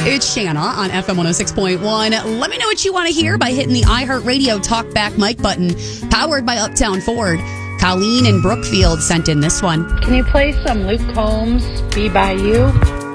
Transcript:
It's Shanna on FM 106.1. Let me know what you want to hear by hitting the iHeartRadio Talkback mic button, powered by Uptown Ford. Colleen in Brookfield sent in this one. Can you play some Luke Combs, Be By You?